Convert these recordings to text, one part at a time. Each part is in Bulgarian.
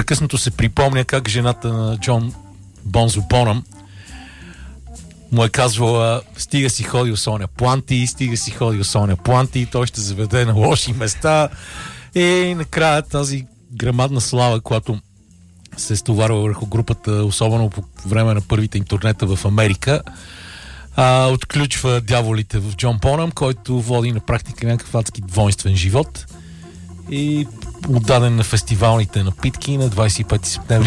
непрекъснато се припомня как жената на Джон Бонзо Бонъм му е казвала: стига си ходил Соня Планти, стига си ходил Соня Планти, той ще заведе на лоши места. И накрая тази грамадна слава, която се стоварва върху групата, особено по време на първите им турнета в Америка, отключва дяволите в Джон Бонъм, който води на практика някакъв адски двойствен живот и отдаден на фестивалните напитки на 25 септември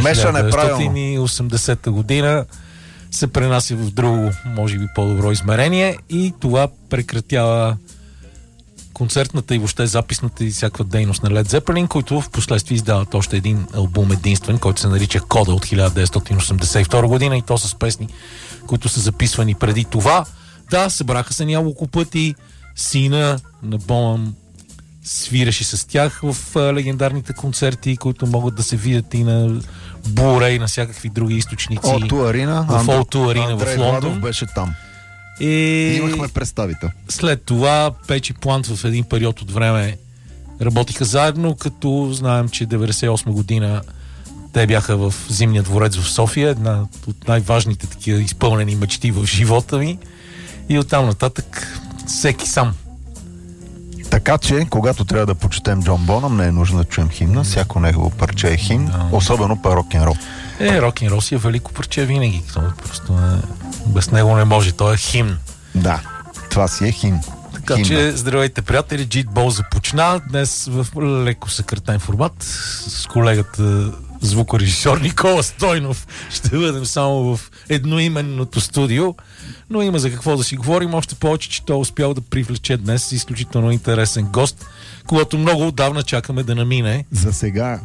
1980 година се пренася в друго, може би по-добро измерение, и това прекратява концертната и въобще записната и всякаква дейност на Led Zeppelin, които в последствие издават още един албум единствен, който се нарича Кода от 1982 година, и то с песни, които са записвани преди това. Да, събраха се няколко пъти, сина на Бонъм свиреше с тях в легендарните концерти, които могат да се видят и на Blu-ray, на всякакви други източници. O2 Arena. В O2 Arena в Лондон. Беше там. И имахме представител. След това Пейдж и Плант в един период от време работиха заедно, като знаем, че 98 година те бяха в Зимния дворец в София, една от най-важните такива изпълнени мечти в живота ми, и оттам нататък всеки сам. Така че, когато трябва да почетем Джон Бонъм, не е нужно да чуем химна. Всяко негово парче е химн, особено по рок-н-рол. Рок-н-рол си е велико парче винаги. Просто без него не може. Той е химн. Да, това си е химн. Така че, здравейте, приятели, Джит Бол започна днес в леко съкратен формат с колегата звукорежисьор Никола Стойнов. Ще бъдем само в едноименното студио, но има за какво да си говорим, още повече, че той успял да привлече днес изключително интересен гост, когато много отдавна чакаме да намине. За сега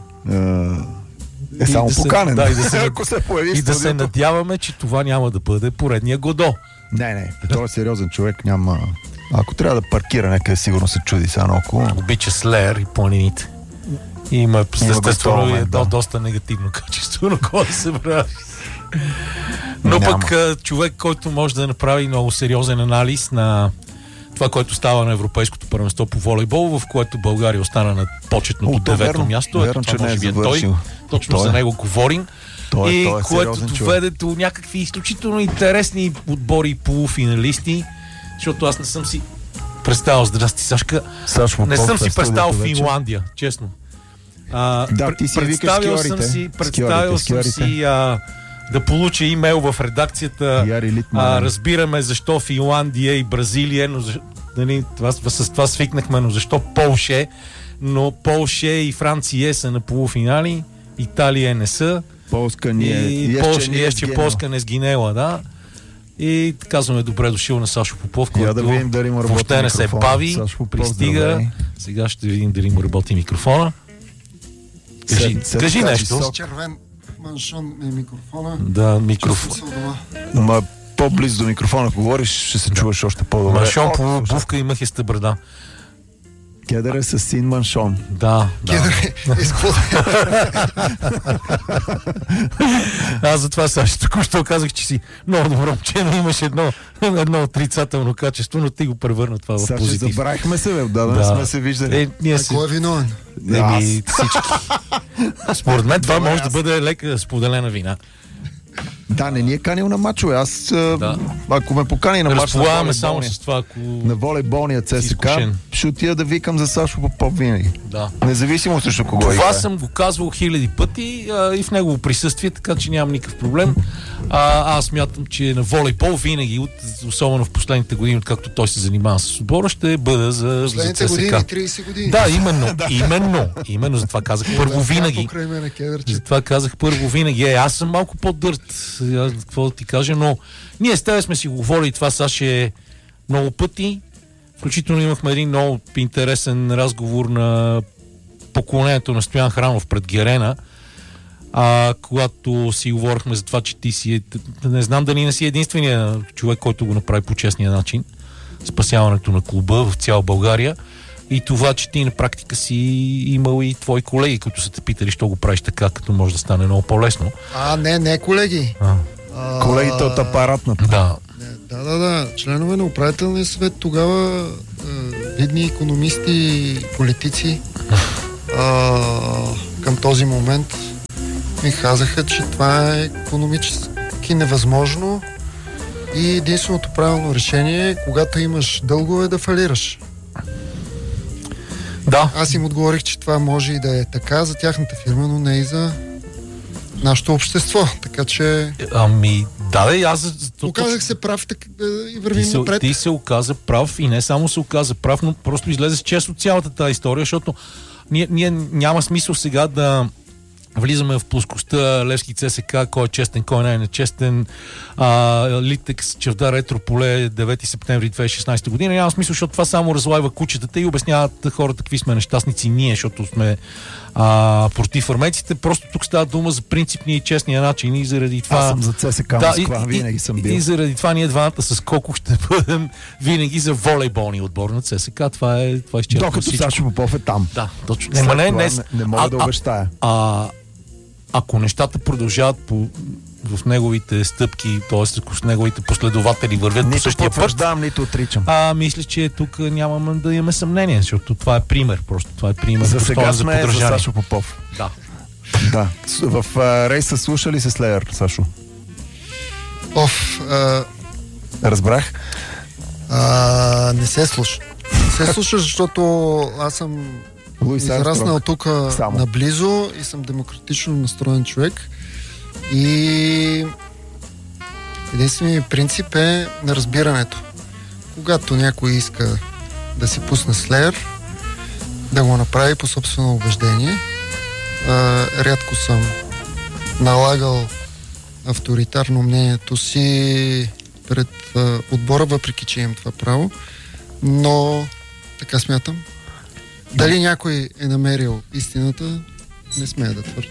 е само поканен. Да, ако се появи и да се надяваме, че това няма да бъде поредния Годо. Не, той е сериозен човек, няма... Ако трябва да паркира някъде, сигурно се чуди сега наоколо. Обича Слеер и планините. Има естествено и едно доста негативно качество, на което се прави. Но пък човек, който може да направи много сериозен анализ на това, което става на Европейското първенство по волейбол, в което България остана на почетното 9-то място. Верно, че не е завършил. Точно за него говорим. И което доведе до някакви изключително интересни отбори и полуфиналисти, защото аз не съм си представил, здрасти Сашка, не съм си представил Финландия, честно. Ти си представил съм си да получа имейл в редакцията. Разбираме защо Финландия и Бразилия, но с това свикнахме, но защо Полша? Но Полша и Франция са на полуфинали, Италия не са. Полска Полска не сгинела, да. И казваме добре дошъл на Сашо Попов, който въобще не се бави, пристига. Сега ще видим дали му работи микрофона. Кажи нещо. С червен маншон е микрофона. Да, микрофон. Ама по-близо до микрофона, ако говориш, ще се чуваш още по-добре. Маншон по обувка и мъхиста брада. Кедър е с син маншон. Да. Кедър е с какво? Аз затова Сашо току-що казах, че си много добро момче, но имаш едно отрицателно качество, но ти го превърна това в позитив. Сашо, забравихме се, да не сме се виждали. Кой е виновен? Всички. Според мен това може да бъде лека споделена вина. Да, не ни е канил на мачове. Аз, ако ме покани на мач на волейболния ЦСК, ще отида да викам за Сашо Попов винаги. Да. Независимо срещу кого това играе. съм го казвал хиляди пъти и в негово присъствие, така че нямам никакъв проблем. Аз смятам, че на волейбол винаги, особено в последните години, откакто той се занимава с отбора, ще бъда за ЦСК. Последните години, 30 години. Да, именно. Затова казах първо винаги. Затова казах първо винаги. Аз съм малко по-дърт. Какво да ти кажа, но ние с тебе сме си говорили това, Саше, много пъти. Включително имахме един много интересен разговор на поклонението на Стоян Храмов пред Герена, когато си говорихме за това, че ти си не знам дали не си единствения човек, който го направи по честния начин, спасяването на клуба в цяла България, и това, че ти на практика си имал и твои колеги, които са те питали, що го правиш така, като може да стане много по-лесно. Не колеги. Колегите от апаратната. Да. Членове на управителния съвет тогава, видни икономисти, политици, към този момент. ми казаха, че това е икономически невъзможно и единственото правилно решение е, когато имаш дългове, да фалираш. Да. Аз им отговорих, че това може и да е така за тяхната фирма, но не и за нашето общество. Така че... Оказах се прав и вървим напред. Ти се оказа прав и не само се оказа прав, но просто излезе с чест от цялата тази история, защото ние няма смисъл сега да влизаме в плоскостта Левски ЦСК, кой е честен, кой не е нечестен, Литекс, Чавдар, Етрополе, 9 септември 2016 година. Няма смисъл, защото това само разлайва кучетата и обясняват хората какви сме нещастници ние, защото сме против армейците. Просто тук става дума за принципния и честния начин и заради това... Аз съм за ЦСК Москва, винаги съм бил. И заради това ние двамата с Коко ще бъдем винаги за волейболния отбор на ЦСК. Това е изчерпва. Докато Сашо Попов е там. Да, точно. Не мога да обещая. Ако нещата продължават в неговите стъпки, т.е. ако с неговите последователи вървят по същия път, нито отричам. Мисля, че тук нямаме да имаме съмнение, защото това е пример. Просто това е пример. За сега сме за Сашо Попов. Да. В рейса слуша ли се Слеер, Сашо? Разбрах. Не се слуша. Не се слуша, защото аз съм израснал тук наблизо и съм демократично настроен човек. И единственият принцип е на разбирането. Когато някой иска да си пусне Slayer, да го направи по собствено убеждение. Рядко съм налагал авторитарно мнението си пред отбора, въпреки че имам това право, но така смятам. Дали някой е намерил истината, не смея да твърда.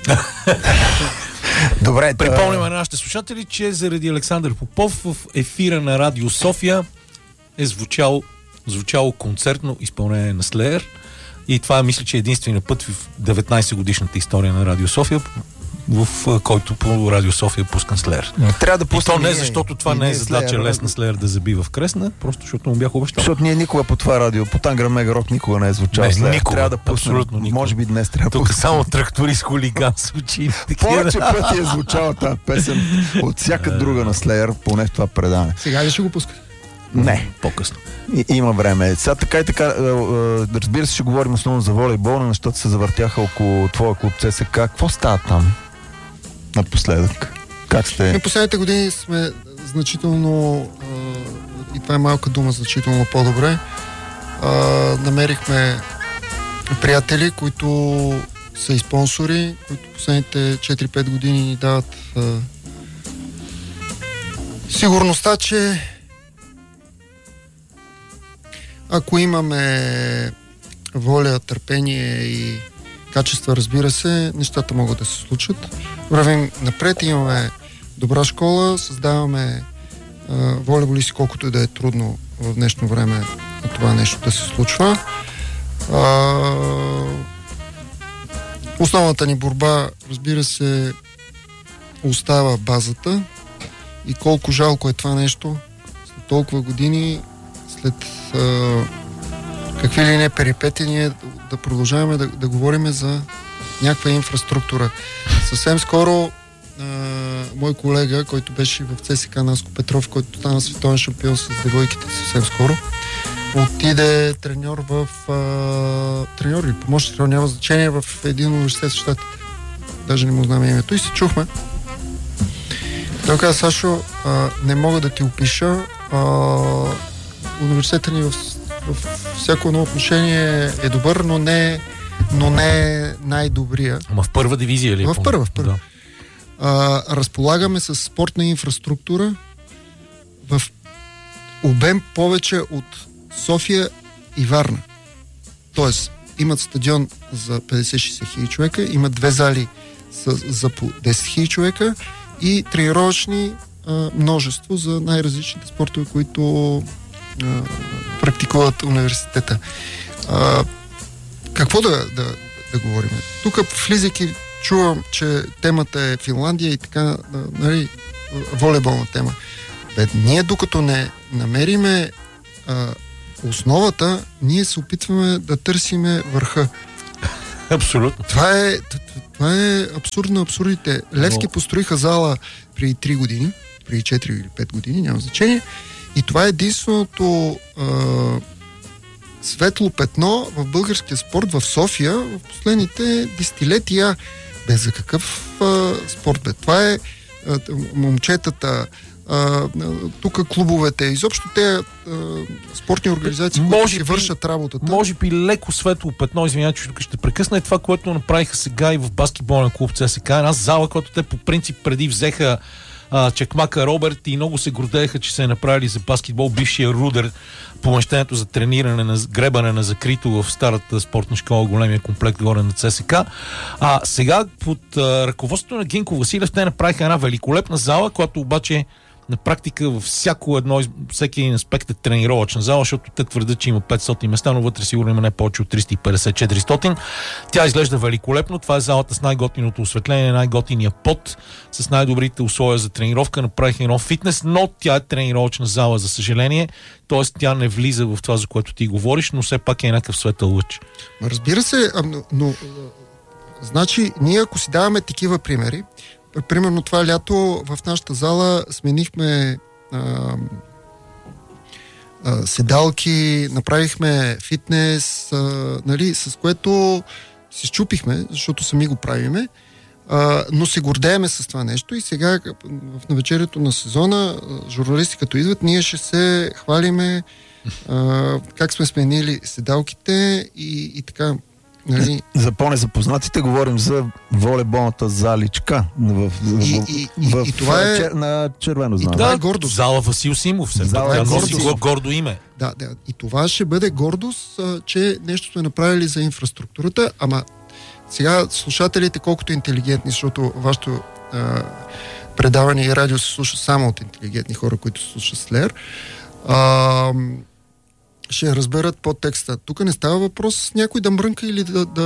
Добре, припомняме на нашите слушатели, че заради Александър Попов в ефира на Радио София е звучало концертно изпълнение на Slayer и това мисля, че е единственият път в 19 годишната история на Радио София, в който по Радио София пускан Slayer. Трябва да пуснем. И то не защото това не е задача лесна Slayer да забива в кресна, просто защото му бях обещал. Защото ние никога по това радио, по Танграм Мега Рок никога не е звучал Slayer. Никога, трябва да пуснем. Абсолютно никога. Може би днес трябва да пуснем. Тук само тракторист хулиган звучи. Повече пъти е звучала тази песен от всяка друга на Slayer, поне в това предаване. Сега ли ще го пуска? Не. По-късно. Има време. Сега така и така, разбира се, ще говорим основно за волейбол, но нещата се завъртяха около твоя клуб ЦСК. Какво става там напоследък? Как сте? Последните години сме значително, и това е малка дума, значително по-добре. Намерихме приятели, които са и спонсори, които последните 4-5 години ни дават сигурността, че ако имаме воля, търпение и качества, разбира се, нещата могат да се случат. Вървим напред, имаме добра школа, създаваме волейболисти, колкото и да е трудно в днешно време това нещо да се случва. Основната ни борба, разбира се, остава базата и колко жалко е това нещо след толкова години, след какви ли не перипети, ние да продължаваме да говорим за някаква инфраструктура. Съвсем скоро мой колега, който беше в ЦСК Наско Петров, който стана световен шампион с девойките съвсем скоро, отиде треньор в треньор или помощник треньор, няма значение, в един университет в щата. Даже не му знам името. И се чухме. Той каза: Сашо, не мога да ти опиша. Университетът ни в всяко едно отношение е добър, но не е най-добрия. Ама в първа дивизия ли? В първа. Да. Разполагаме с спортна инфраструктура в обем повече от София и Варна. Тоест, имат стадион за 50-60 хиляди човека, имат две зали за по 10 хиляди човека и тренировъчни множество за най-различните спортове, които практикуват университета. Какво да говорим? Тук, влизайки, чувам, че темата е Финландия и така, нали, волейболна тема. Ние докато не намериме основата, ние се опитваме да търсиме върха. Абсолютно. Това Това е абсурд на абсурдите. Левски построиха зала преди 3 години, преди 4 или 5 години, няма значение. И това е единственото светло петно в българския спорт в София в последните десетилетия. Без за какъв спорт бе? Това е момчетата, тук клубовете, изобщо те спортни организации, които си вършат работата. Може би леко светло петно, извинявай, че тук ще прекъсна, е това, което направиха сега и в баскетболен клуб ЦСКА. Една зала, която те по принцип преди взеха чекмака Роберт и много се гордееха, че се е направили за баскетбол бившия Рудер, помещението за трениране на гребане на закрито в старата спортна школа, големия комплект горе на ЦСКА. Сега под ръководството на Гинко Василев те направиха една великолепна зала, която обаче на практика във всеки един аспект е тренировъчна зала, защото те твърдят, че има 500 места, но вътре сигурно има не повече от 350-400. Тя изглежда великолепно. Това е залата с най-готиното осветление, най-готиния пот, с най-добрите условия за тренировка. Направиха едно фитнес, но тя е тренировъчна зала, за съжаление. Тоест тя не влиза в това, за което ти говориш, но все пак е някакъв светъл лъч. Разбира се, но значи ние ако си даваме такива примери, примерно това лято в нашата зала сменихме седалки, направихме фитнес, нали, с което се счупихме, защото сами го правиме, но се гордееме с това нещо и сега в навечерието на сезона журналисти като идват, ние ще се хвалиме как сме сменили седалките и така. Нали? За по-незапознатите говорим за волейболната заличка и това е на червено знаме. Това е гордост. Зала Васил Симов. Зала е гордо име. Да, и това ще бъде гордост, че нещо сме направили за инфраструктурата, ама сега слушателите колкото интелигентни, защото вашето предаване и радио се слуша само от интелигентни хора, които се слушат Slayer, ще разберат подтекста. Тук не става въпрос с някой да мрънка или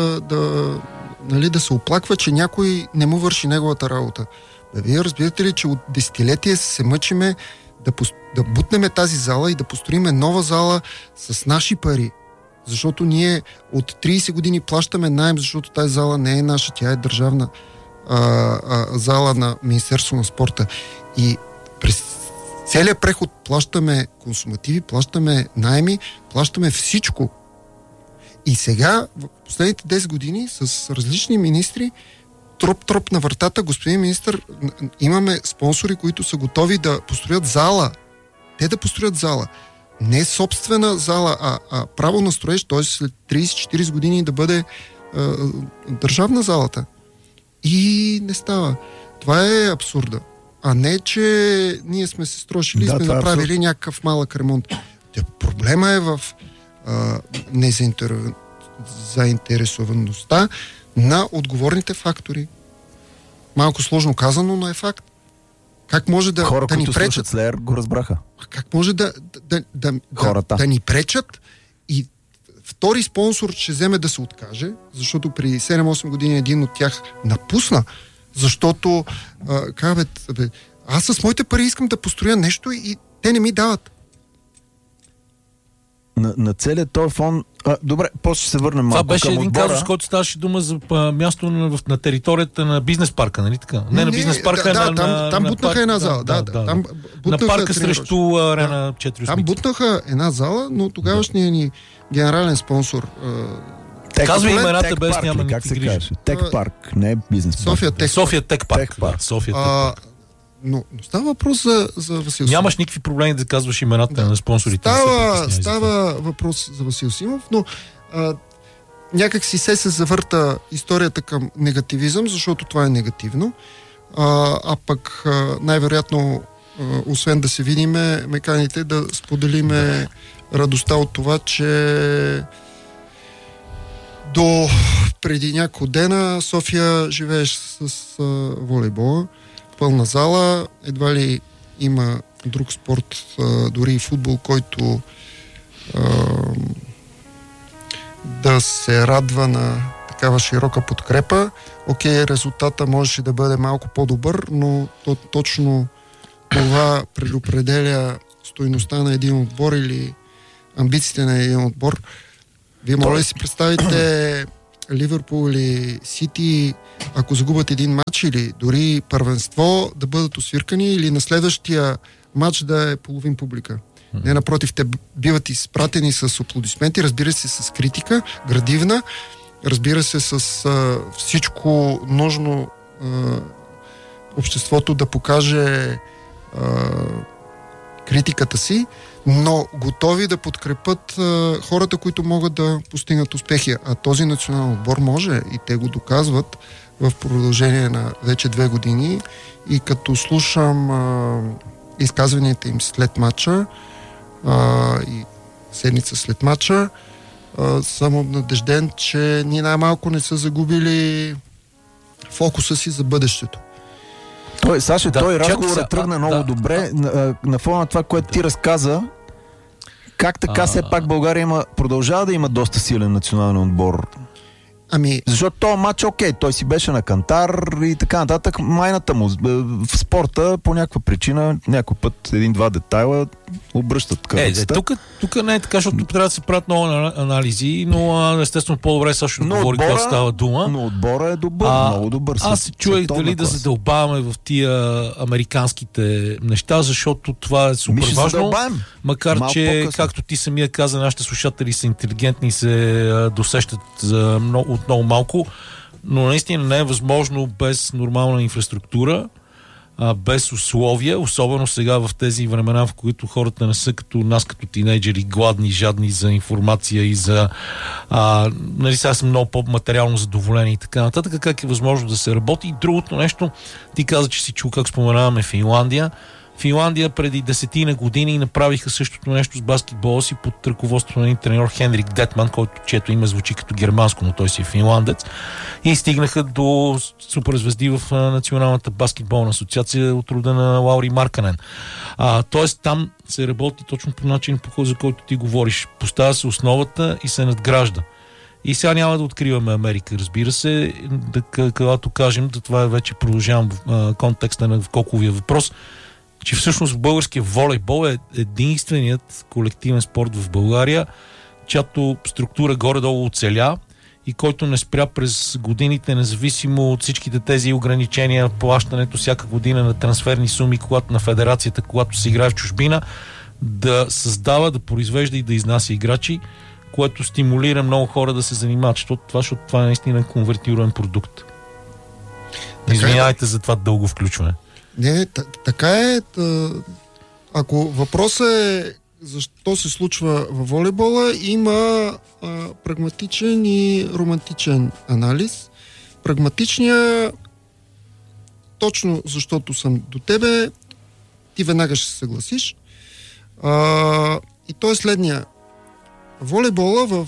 да се оплаква, че някой не му върши неговата работа. Вие разбирате ли, че от десетилетия се мъчиме да бутнеме тази зала и да построиме нова зала с наши пари. Защото ние от 30 години плащаме наем, защото тази зала не е наша, тя е държавна зала на Министерство на спорта. И през целият преход плащаме консумативи, плащаме наеми, плащаме всичко. И сега, в последните 10 години, с различни министри, троп на вратата, господин министър, имаме спонсори, които са готови да построят зала. Те да построят зала. Не собствена зала, а право на строеж, т.е. след 30-40 години да бъде държавна залата. И не става. Това е абсурда. А не, че ние сме се строшили и сме направили някакъв малък ремонт. Проблема е в заинтересоваността на отговорните фактори. Малко сложно казано, но е факт. Как може да хора, да ни които пречат? Slayer, го разбраха. Как може да ни пречат и втори спонсор ще вземе да се откаже, защото при 7-8 години един от тях напусна, защото аз с моите пари искам да построя нещо и те не ми дават. На целият този фон... добре, после ще се върнем малко към отбора. Това беше един казус, с който ставаше дума за място на територията на бизнес парка, нали така? Не на бизнес парка, там бутнаха една зала. На парка срещу Арена 4. Там бутнаха една зала, но тогавашният ни генерален спонсор... Казва имената без няма никакви грижи. Тек парк, не бизнес парк. София Тек парк. Но става въпрос за Васил Симов. Нямаш никакви проблеми да казваш имената на спонсорите. Става въпрос за Васил Симов, но някак си се завърта историята към негативизъм, защото това е негативно. А пък най-вероятно, освен да се видиме, меканите да споделиме радостта от това, че до преди няколко дена София живееш с волейбола. Пълна зала, едва ли има друг спорт, дори и футбол, който да се радва на такава широка подкрепа. Окей, резултата можеше да бъде малко по-добър, но точно това предопределя стойността на един отбор или амбициите на един отбор. Вие може ли си представите Ливърпул или Сити, ако загубят един матч или дори първенство, да бъдат освиркани или на следващия матч да е половин публика. Не, напротив, те биват изпратени с аплодисменти, разбира се, с критика, градивна, разбира се, с всичко нужно обществото да покаже критиката си, но готови да подкрепят хората, които могат да постигнат успехи. А този национален отбор може и те го доказват в продължение на вече 2 години. И като слушам изказванията им след матча и седмица след матча, съм обнадежден, че ни най-малко не са загубили фокуса си за бъдещето. Саша, той разговорът тръгна много добре. На фона на това, което ти разказа, как така все пак България продължава да има доста силен национален отбор? Защото този матч, той си беше на кантар и така нататък. Майната му в спорта по някаква причина, някой път един-два детайла обръщат кръцата. Тук не е така, защото трябва да се правят много анализи, но естествено по-добре Сашо да говори какво става дума. Но отбора е добър, много добър. Аз се чуех дали да задълбаваме в тия американските неща, защото това е супер важно. Макар малко че, по-късно, както ти самия каза, нашите слушатели са интелигентни и се досещат от много малко, но наистина не е възможно без нормална инфраструктура, без условия, особено сега в тези времена, в които хората не са като нас, като тинейджери, гладни, жадни за информация и за сега съм много по-материално задоволени и така нататък, как е възможно да се работи. И другото нещо, ти каза, че си чул как споменаваме Финландия. Финландия преди 10 години направиха същото нещо с баскетбола си под ръководството на един треньор Хенрик Детман, чието име звучи като германско, но той си е финландец. И стигнаха до суперзвезди в Националната баскетболна асоциация от рода на Лаури Марканен. Тоест там се работи точно по начин, за който ти говориш. Поставя се основата и се надгражда. И сега няма да откриваме Америка, разбира се, когато кажем, това вече продължавам в контекста на колковия въпрос, че всъщност българския волейбол е единственият колективен спорт в България, чиято структура горе-долу оцеля и който не спря през годините, независимо от всичките тези ограничения, плащането всяка година на трансферни суми, когато на федерацията, когато се играе в чужбина, да създава, да произвежда и да изнася играчи, което стимулира много хора да се занимават, защото това е наистина конвертируем продукт. Извинявайте за това дълго включване. Не, така е. Ако въпросът е защо се случва във волейбола, има прагматичен и романтичен анализ. Прагматичният, точно защото съм до тебе, ти веднага ще се съгласиш. И то е следния. Волейбола в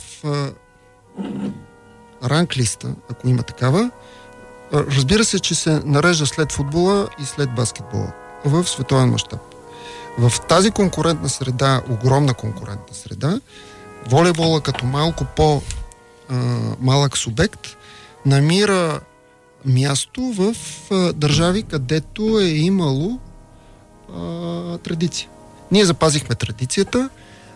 ранглиста, ако има такава, разбира се, че се нарежда след футбола и след баскетбола в световен мащаб. В тази конкурентна среда, огромна конкурентна среда, волейбола като малко по-малък субект намира място в държави, където е имало традиция. Ние запазихме традицията.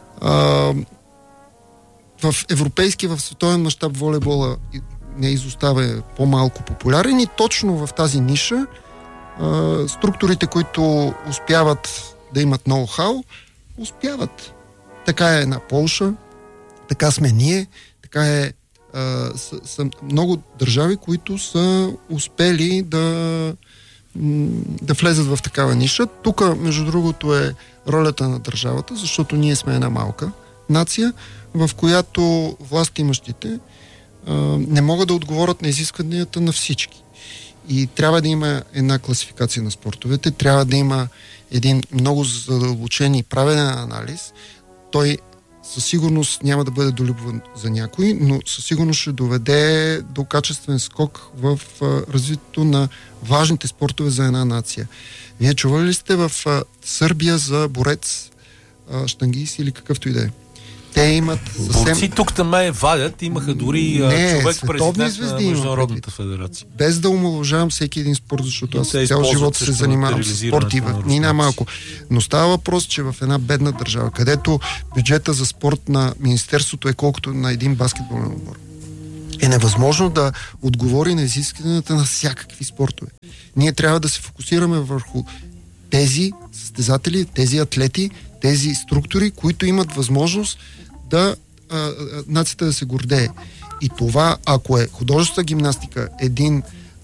В европейски, в световен мащаб волейбола не изостава, по-малко популярен и точно в тази ниша структурите, които успяват да имат ноу-хау, успяват. Така е на Полша, така сме ние, така са много държави, които са успели да влезат в такава ниша. Тук, между другото, е ролята на държавата, защото ние сме една малка нация, в която властимащите не могат да отговорят на изискванията на всички. И трябва да има една класификация на спортовете, трябва да има един много задълбочен и правилен анализ. Той със сигурност няма да бъде долюбван за някой, но със сигурност ще доведе до качествен скок в развитието на важните спортове за една нация. Вие чували ли сте в Сърбия за борец, щангист или какъвто и да е? Те имат съвсем... Борци тук там вадят, имаха дори човек президент на Международната федерация. Без да омаловажавам всеки един спорт, защото аз цял живот се занимавам с спорт и ни най-малко. Но става въпрос, че в една бедна държава, където бюджета за спорт на Министерството е колкото на един баскетболен отбор. е невъзможно да отговори на изискванията на всякакви спортове. Ние трябва да се фокусираме върху тези състезатели, тези атлети, тези структури, които имат възможност да нацията да се гордее. И това, ако е художествена гимнастика, един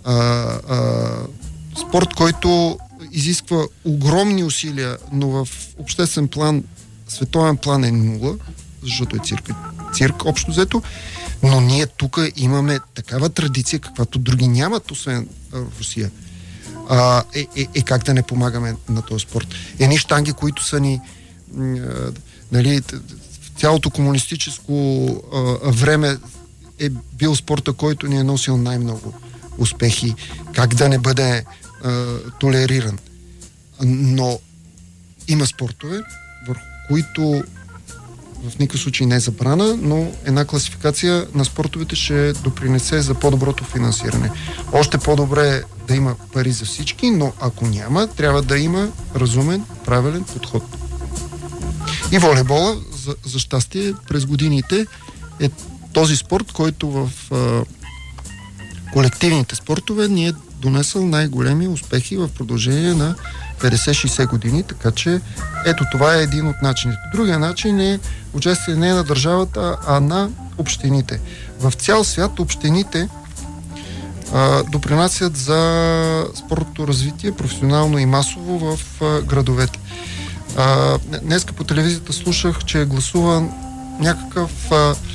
спорт, който изисква огромни усилия, но в обществен план, световен план е нула, защото е цирк общо взето, но ние тук имаме такава традиция, каквато други нямат, освен Русия. Как да не помагаме на този спорт? Едни щанги, които са ни нали, цялото комунистическо време е бил спорта, който ни е носил най-много успехи. Как да не бъде толериран? Но има спортове, върху които в никакъв случай не е забрана, но една класификация на спортовете ще допринесе за по-доброто финансиране. Още по-добре да има пари за всички, но ако няма, трябва да има разумен, правилен подход. И волейбола, за щастие, през годините е този спорт, който в колективните спортове ни е донесъл най-големи успехи в продължение на 50-60 години, така че ето това е един от начините. Другия начин е участие не на държавата, а на общините. В цял свят общините допринасят за спортното развитие, професионално и масово в градовете. Днеска по телевизията слушах, че е гласуван някакъв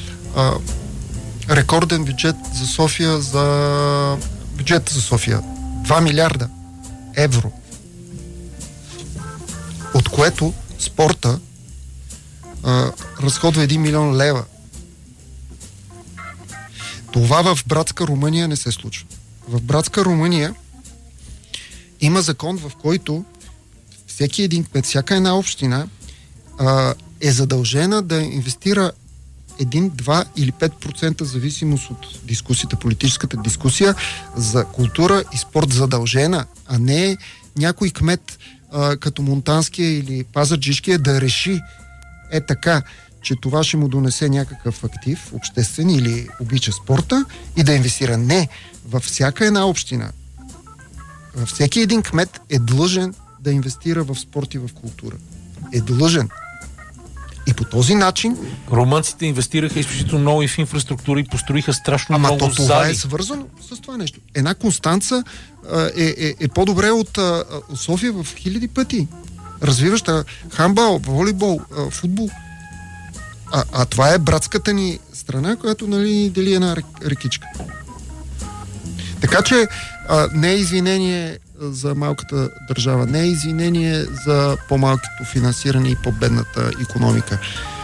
рекорден бюджет за София, бюджета за София. 2 милиарда евро. От което спорта разходва 1 милион лева. Това в братска Румъния не се случва. В братска Румъния има закон, в който всеки един кмет, всяка една община е задължена да инвестира 1, 2 или 5% зависимост от дискусията, политическата дискусия за култура и спорт задължена, а не някой кмет като Монтанския или Пазарджишкия да реши така, че това ще му донесе някакъв актив, обществен или обича спорта и да инвестира. Не, във всяка една община, във всеки един кмет е длъжен да инвестира в спорт и в култура. Е длъжен. И по този начин... Румънците инвестираха изключително много и в инфраструктура и построиха страшно много зали. Това е свързано с това нещо. Една Констанца е по-добре от София в хиляди пъти. Развиваща хандбал, волейбол, футбол. А това е братската ни страна, която дели една рекичка. Така че не е извинение за малката държава, не е извинение за по-малкото финансиране и по-бедната икономика.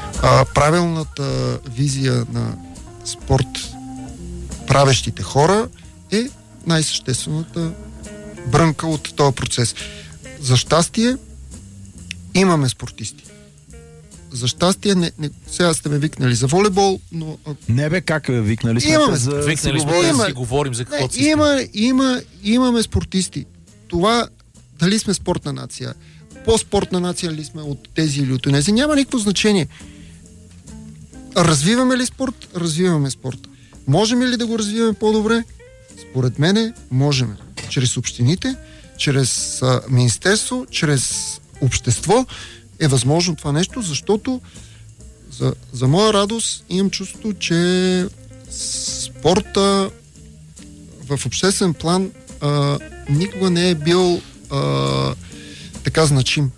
Правилната визия на спорт правещите хора е най-съществената брънка от този процес. За щастие имаме спортисти. За щастие, сега сте ме викнали за волейбол, но... Не бе, как викнали сме? Викнали сме да си говорим за какво си. Имаме спортисти. Това, дали сме спортна нация, по-спортна нация ли сме от тези или от тези, няма никакво значение. Развиваме ли спорт? Развиваме спорт. Можем ли да го развиваме по-добре? Според мене можем. Чрез общините, чрез министерство, чрез общество е възможно това нещо, защото за моя радост имам чувство, че спорта в обществен план никога не е бил така значим.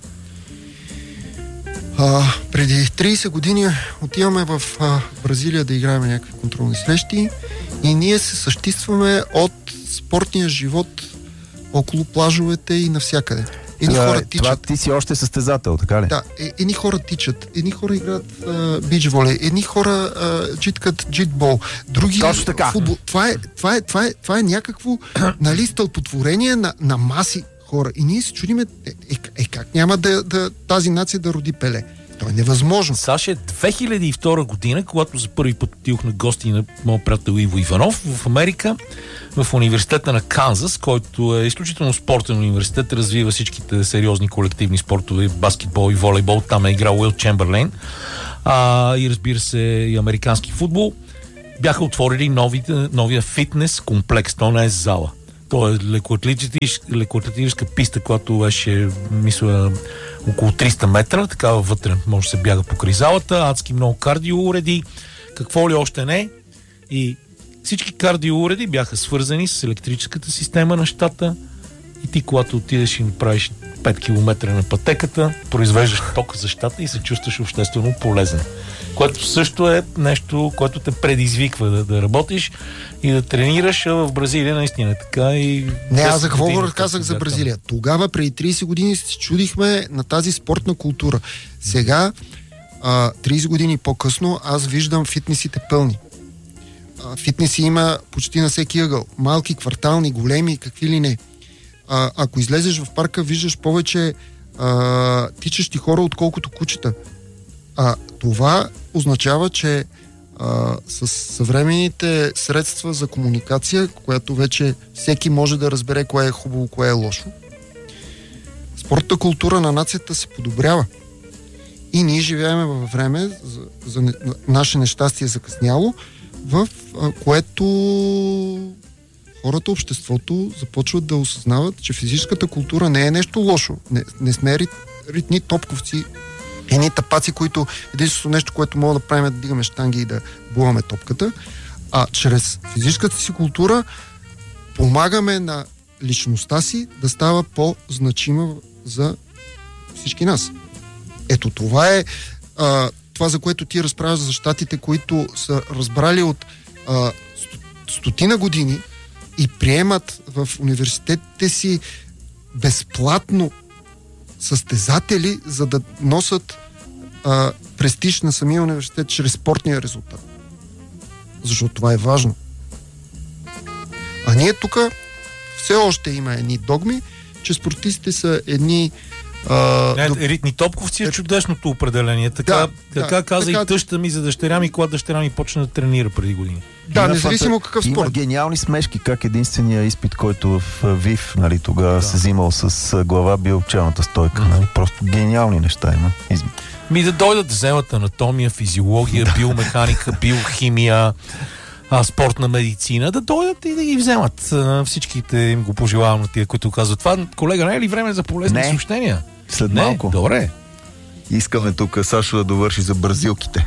Преди 30 години отиваме в Бразилия да играем някакви контролни срещи и ние се съществаме от спортния живот около плажовете и навсякъде. Едни хора тичат. Това ти си още състезател, така ли? Да, едни хора тичат, едни хора играят бич волей, едни хора джиткат джитбол, други футбол. Това е някакво стълпотворение на маси хора. И ние се чудиме, как няма тази нация да роди Пеле? То е невъзможно. Саше, 2002 година, когато за първи път отидох на гости на моят приятел Иво Иванов в Америка, в университета на Канзас, който е изключително спортен университет, развива всичките сериозни колективни спортове, баскетбол и волейбол. Там е играл Уил Чемберлейн и разбира се и американски футбол. бяха отворили новия фитнес комплекс. То не е зала. То е лекоатлетическа писта, която беше, мисля, около 300 метра. Такава вътре може да се бяга покрай залата. Адски много кардиоуреди. Какво ли още не. И всички кардиоуреди бяха свързани с електрическата система на щата. И ти, когато отидеш и направиш 5 км на пътеката, произвеждаш ток за щата и се чувстваш обществено полезен. Което също е нещо, което те предизвиква да работиш и да тренираш. В Бразилия наистина така и... Не, аз за какво го разказах за Бразилия? Тогава, преди 30 години, се чудихме на тази спортна култура. Сега, 30 години по-късно, аз виждам фитнесите пълни. Фитнеси има почти на всеки ъгъл. Малки, квартални, големи, какви ли не. Ако излезеш в парка, виждаш повече тичащи хора, отколкото кучета. Това означава, че с съвременните средства за комуникация, която вече всеки може да разбере кое е хубаво, кое е лошо, спортната култура на нацията се подобрява. И ние живеем във време, за наше нещастие закъсняло, в което хората, обществото започват да осъзнават, че физическата култура не е нещо лошо. Не сме ритни топковци, едни тапаци, които единственото нещо, което мога да правим е да дигаме щанги и да буваме топката, а чрез физическата си култура помагаме на личността си да става по-значима за всички нас. Ето това е това, за което ти разправяш за щатите, които са разбрали от стотина години и приемат в университетите си безплатно състезатели, за да носят престиж на самия университет чрез спортния резултат. Защото това е важно. А ние тук все още има едни догми, че спортистите са едни... Ритни топковци е чудесното определение. Така каза и тъща ми за дъщеря ми, когато дъщеря ми почна да тренира преди години. Да, независимо какъв спорт. Има гениални смешки, как единствения изпит, който в ВИФ, нали, тогава се взимал с глава, бил челната стойка. Нали? Просто гениални неща има. Да дойдат да вземат анатомия, физиология, биомеханика, биохимия, спортна медицина, да дойдат и да ги вземат. Всичките им го пожелавам на тия, които казват това. Колега, не е ли време за полезни съобщения? След малко. Добре. Искаме тук Сашо да довърши за бразилките.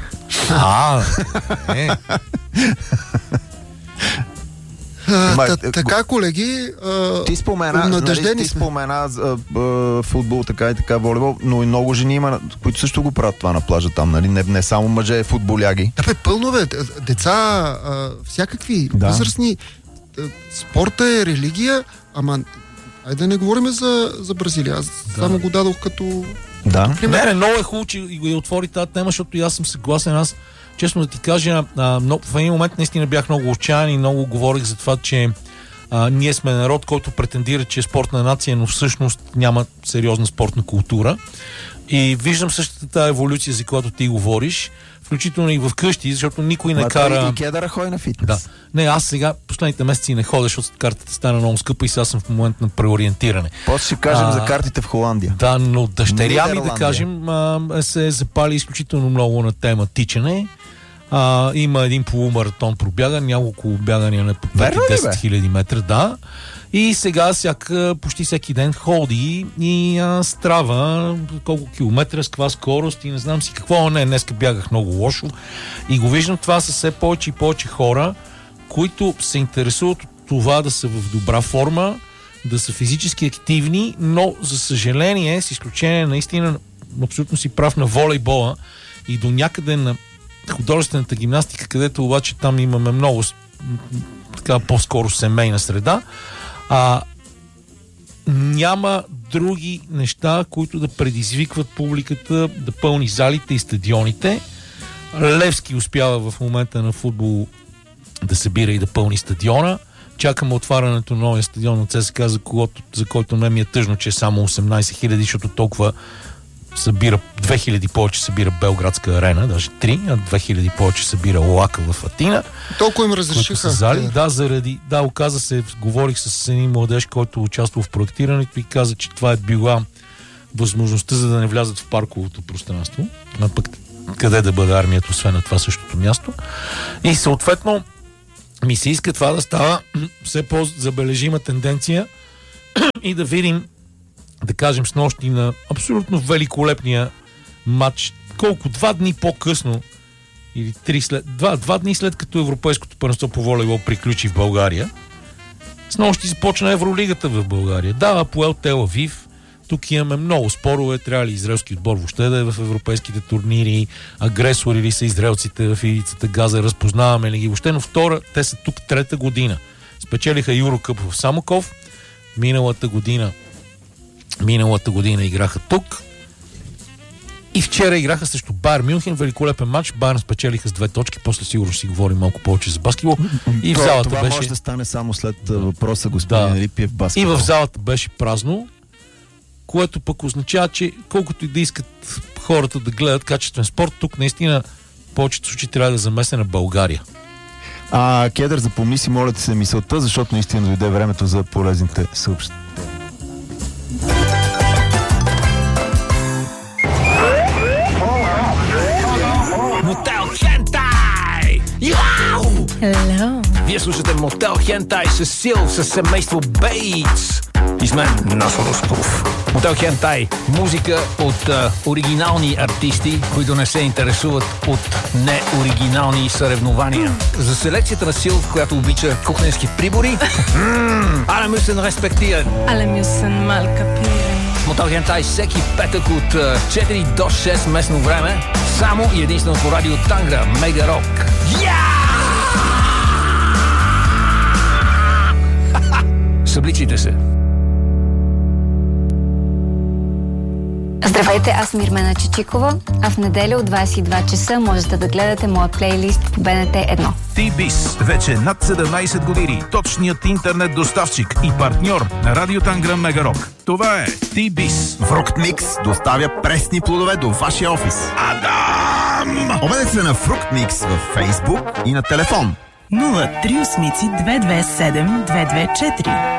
Така, колеги, ти спомена футбол, така и така, волейбол, но и много жени има, които също го правят това на плажа там, нали? Не само мъже, футболяги. Да, пълно бе, деца, всякакви, възрастни. Спорта е религия, ама айде да не говорим за Бразилия. Аз само го дадох като... Не, много е хубаво, че го отвори тази тема, защото и аз съм съгласен. Аз, честно да ти кажа, в един момент наистина бях много отчаян и много говорих за това, че ние сме народ, който претендира, че е спортна нация, но всъщност няма сериозна спортна култура. И виждам същата тази еволюция, за която ти говориш, включително и в къщи, защото никой не кара... И кедъра ходи на фитнес. Да. Не, аз сега последните месеци не ходя, защото картата стана много скъпа и сега съм в момент на преориентиране. После ще кажем за картите в Холандия. Да, но дъщеря ми, да кажем, се запали изключително много на тема тичане. Има един полумаратон пробяга, няколко бягания на 10 000 метра, да. И сега почти всеки ден ходи и страва колко километра, с каква скорост и не знам си какво. Не, днеска бягах много лошо. И го виждам това са все повече и повече хора, които се интересуват от това да са в добра форма, да са физически активни, но за съжаление, с изключение наистина, абсолютно си прав на волейбола и до някъде на художествената гимнастика, където обаче там имаме много така по-скоро семейна среда, няма други неща, които да предизвикват публиката да пълни залите и стадионите. Левски успява в момента на футбол да събира и да пълни стадиона. Чакаме отварянето на новия стадион на ЦСКА, за който ме е тъжно, че е само 18 000, защото толкова събира 2000 повече събира Белградска арена, даже 3, а 2000 повече събира Лака в Атина. Толкова им разрешиха. Оказа се, говорих с един младеж, който участва в проектирането и каза, че това е била възможността, за да не влязат в парковото пространство. А пък къде да бъде армията, освен на това същото място. И съответно ми се иска това да става все по-забележима тенденция и да видим, да кажем, снощи на абсолютно великолепния матч, колко 2 дни по-късно или 2 дни след като Европейското първенство по волейбол приключи в България, снощи започна Евролигата в България. Да, Апоел Тел Авив. Тук имаме много спорове. Трябва ли израелски отбор въобще да е в европейските турнири? Агресори ли са израелците в ивицата Газа? Разпознаваме ли ги въобще? Но те са тук 3-та година. Спечелиха Юрокъп в Самоков. Миналата година играха тук. И вчера играха срещу Байер Мюнхен. Великолепен матч. Байер спечелиха с 2 точки. После сигурно ще си говорим малко повече за баскетбол. И в залата това беше... може да стане само след въпроса господин Рипиев баскетбол. И в залата беше празно, което пък означава, че колкото и да искат хората да гледат качествен спорт, тук наистина в повечето случаи трябва да замесне на България. Кедър, запомни си, моля ти се мисълта, защото наистина дойде времето за полезните съобщения. Мотел Хентай! Йоу! Hello. Вие слушате Мотел Хентай с Сил, с семейство Бейтс. И с мен Насо Русков. Мотел Хентай. Музика от оригинални артисти, които не се интересуват от неоригинални съревнования. За селекцията на Сил, която обича кухненски прибори, alle müssen respektieren. Alle müssen mal kapieren. Мотел Хентай всеки петък от 4 до 6 местно време, само и единствено по радио Тангра, Мега Рок. Събличайте се. Здравейте, аз съм Ирмена Чичикова, а в неделя от 22 часа можете да гледате моя плейлист по БНТ 1. T-Biz, вече над 17 години, точният интернет доставчик и партньор на Радио Тангра Мегарок. Това е T-Biz. Фруктмикс доставя пресни плодове до вашия офис. Адам! Обадете се на Фруктмикс във Фейсбук и на телефон 038-227-224.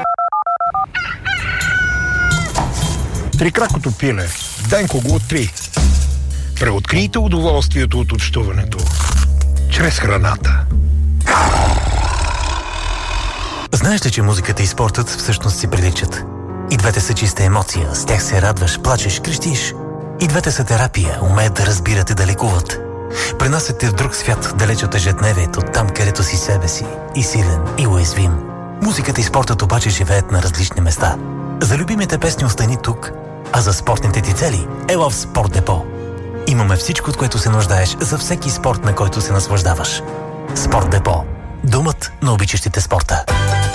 Трикракото пиле. Денко го откри. Преоткрийте удоволствието от общуването чрез храната. Знаеш ли, че музиката и спортът всъщност си приличат? И двете са чиста емоция. С тях се радваш, плачеш, крещиш. И двете са терапия. Умеят да разбират и да лекуват. Пренасят те в друг свят, далеч от ежедневието, там, където си себе си. И силен, и уязвим. Музиката и спортът обаче живеят на различни места. За любимите песни остани тук, а за спортните ти цели ела в Спорт Депо. Имаме всичко, от което се нуждаеш за всеки спорт, на който се наслаждаваш. Спорт Депо. Домът на обичащите спорта.